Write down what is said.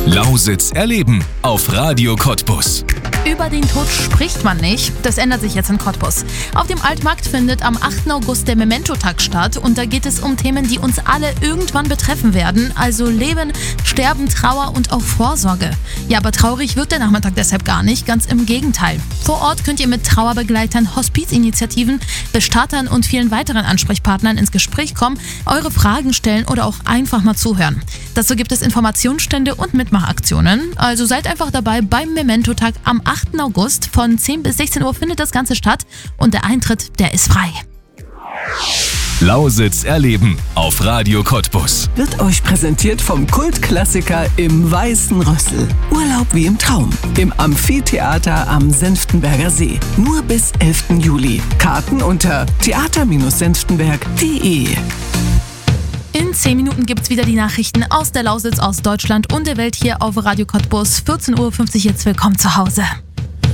Lausitz erleben auf Radio Cottbus. Über den Tod spricht man nicht. Das ändert sich jetzt in Cottbus. Auf dem Altmarkt findet am 8. August der Memento-Tag statt und da geht es um Themen, die uns alle irgendwann betreffen werden. Also Leben, Sterben, Trauer und auch Vorsorge. Ja, aber traurig wird der Nachmittag deshalb gar nicht, ganz im Gegenteil. Vor Ort könnt ihr mit Trauerbegleitern, Hospizinitiativen, Bestattern und vielen weiteren Ansprechpartnern ins Gespräch kommen, eure Fragen stellen oder auch einfach mal zuhören. Dazu gibt es Informationsstände und Mitmachaktionen. Also seid einfach dabei beim Memento-Tag am 8. August. Von 10 bis 16 Uhr findet das Ganze statt und der Eintritt, der ist frei. Lausitz erleben auf Radio Cottbus. Wird euch präsentiert vom Kultklassiker im Weißen Rössel. Urlaub wie im Traum. Im Amphitheater am Senftenberger See. Nur bis 11. Juli. Karten unter theater-senftenberg.de. In 10 Minuten gibt es wieder die Nachrichten aus der Lausitz, aus Deutschland und der Welt hier auf Radio Cottbus. 14.50 Uhr jetzt. Willkommen zu Hause.